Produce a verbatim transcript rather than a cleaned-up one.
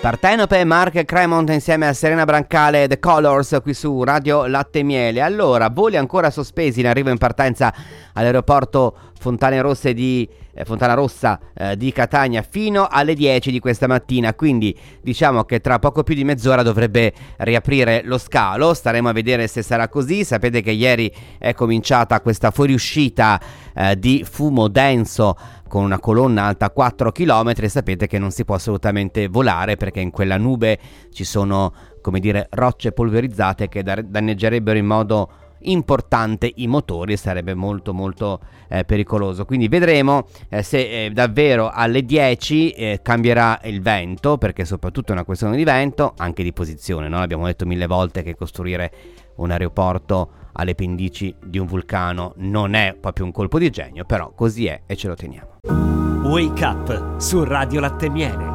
Partenope, Mark Cremont insieme a Serena Brancale, The Colors, qui su Radio Latte e Miele. Allora, voli ancora sospesi in arrivo in partenza all'aeroporto Fontane Rosse di eh, Fontana Rossa eh, di Catania fino alle dieci di questa mattina, quindi diciamo che tra poco più di mezz'ora dovrebbe riaprire lo scalo. Staremo a vedere se sarà così. Sapete che ieri è cominciata questa fuoriuscita eh, di fumo denso con una colonna alta quattro chilometri. Sapete che non si può assolutamente volare perché in quella nube ci sono, come dire, rocce polverizzate che danneggerebbero in modo importante i motori e sarebbe molto molto eh, pericoloso. Quindi vedremo eh, se eh, davvero alle dieci eh, cambierà il vento, perché soprattutto è una questione di vento, anche di posizione, no? Abbiamo detto mille volte che costruire un aeroporto alle pendici di un vulcano non è proprio un colpo di genio, però così è e ce lo teniamo. Wake Up su Radio Latte e Miele.